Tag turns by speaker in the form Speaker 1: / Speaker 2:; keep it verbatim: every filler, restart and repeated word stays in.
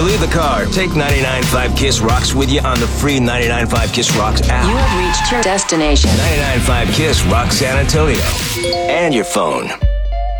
Speaker 1: you leave the car, take ninety-nine point five Kiss Rocks with you on the free ninety-nine point five Kiss Rocks app.
Speaker 2: You have reached your destination.
Speaker 1: ninety-nine point five Kiss Rock San Antonio. And your phone.